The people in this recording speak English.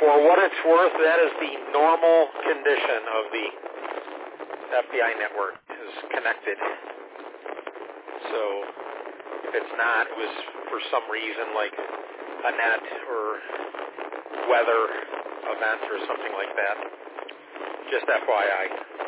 For what it's worth, that is the normal condition of the FBI network, is connected. So if it's not, it was for some reason like a net or weather event or something like that. Just FYI.